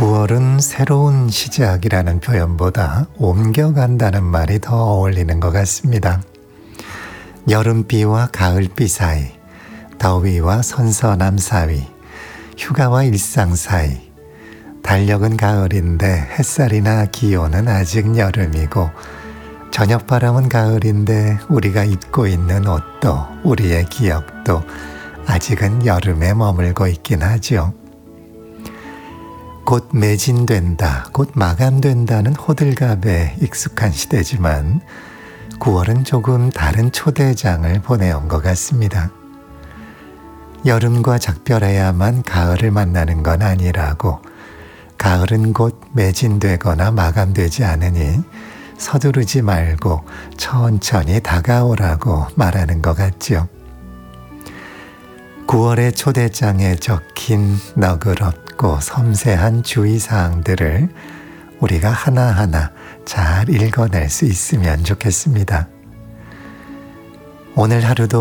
9월은 새로운 시작이라는 표현보다 옮겨간다는 말이 더 어울리는 것 같습니다. 여름비와 가을비 사이, 더위와 선선함 사이, 휴가와 일상 사이, 달력은 가을인데 햇살이나 기온은 아직 여름이고, 저녁바람은 가을인데 우리가 입고 있는 옷도 우리의 기억도 아직은 여름에 머물고 있긴 하죠. 곧 매진된다, 곧 마감된다는 호들갑에 익숙한 시대지만 9월은 조금 다른 초대장을 보내온 것 같습니다. 여름과 작별해야만 가을을 만나는 건 아니라고, 가을은 곧 매진되거나 마감되지 않으니 서두르지 말고 천천히 다가오라고 말하는 것 같죠. 9월의 초대장에 적힌 너그럽고 섬세한 주의사항들을 우리가 하나하나 잘 읽어낼 수 있으면 좋겠습니다. 오늘 하루도